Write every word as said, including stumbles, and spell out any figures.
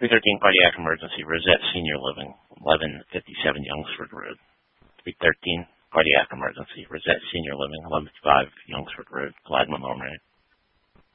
three thirteen cardiac emergency, Rosette Senior Living, eleven fifty-seven Youngsford Road. three thirteen cardiac emergency, Rosette Senior Living, eleven fifty-five Youngsford Road, Glad Memorial.